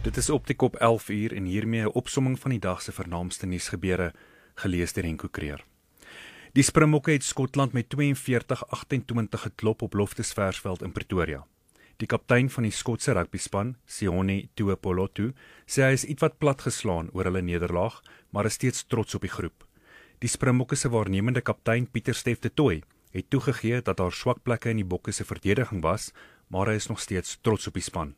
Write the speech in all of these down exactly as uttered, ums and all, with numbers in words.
Dit is op die kop elf uur en hiermee 'n opsomming van die dag se vernaamste nuusgebeure, gelees deur Henko Kreer. Die Springbokke het Skotland met twee en veertig agtentwintig geklop op Loftusversveld in Pretoria. Die kaptein van die Skotse rugbyspan, Sione Tuapolotu, sê hy is ietwat plat geslaan oor hulle nederlaag, maar is steeds trots op die groep. Die Springbokke se waarnemende kaptein Pieter Stef de Tooy het toegegee dat daar swak plekke in die bokke se verdediging was, maar hy is nog steeds trots op die span.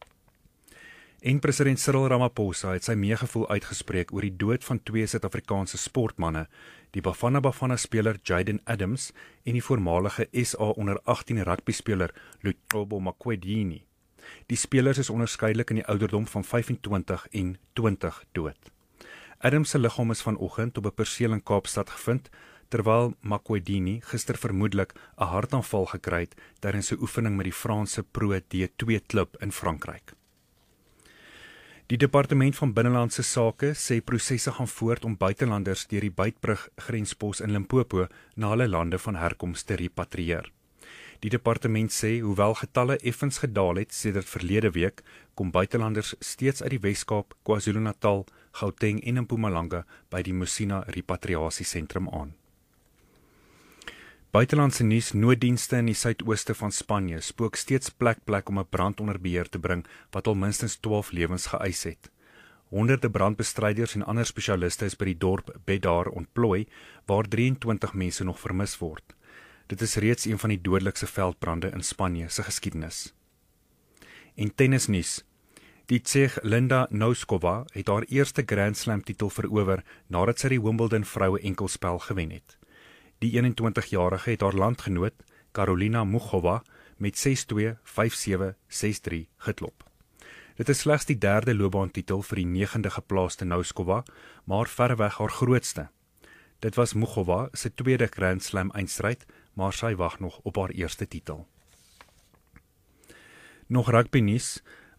En president Cyril Ramaphosa het sy meegevoel uitgespreek oor die dood van twee Suid-Afrikaanse sportmanne, die Bafana Bafana speler Jaden Adams en die voormalige S A onder agttien rugbyspeler Luthabo Makwedini. Die spelers is onderskeidelik in die ouderdom van vyfentwintig en twintig dood. Adams se liggaam is vanoggend op 'n perseel in Kaapstad gevind, terwyl Makwedini gister vermoedelik 'n hartaanval gekry het tydens sy oefening met die Franse Pro D twee klub in Frankryk. Die Departement van Binnelandse Sake sê prosesse gaan voort om buitelanders deur die Beitbrug grenspos in Limpopo na hulle lande van herkoms te repatrieer. Die departement sê, hoewel getalle effens gedaal het sedert verlede week, kom buitelanders steeds uit die Wes-Kaap, KwaZulu-Natal, Gauteng en Mpumalanga by die Musina repatriasiesentrum aan. Buitelandse nuus: nooddienste in die suidooste van Spanje spook steeds plek plek om 'n brand onder beheer te bring wat al minstens twaalf lewens geëis het. Honderde brandbestryders en ander spesialiste is by die dorp Bedar ontplooi, waar drieëntwintig mense nog vermis word. Dit is reeds een van die dodelikste veldbrande in Spanje se geskiedenis. En tennisnuus: die Tsjeeg Linda Noskova het haar eerste Grand Slam titel verower nadat sy die Wimbledon vroue enkelspel gewen het. Die eenentwintigjarige het haar landgenoot, Karolina Muchova, met ses twee, vyf sewe, ses drie geklop. Dit is slegs die derde loopbaantitel vir die negende geplaaste Noskova, maar verreweg haar grootste. Dit was Muchova se tweede Grand Slam eindstryd, maar sy wag nog op haar eerste titel. Nog rugby nuus: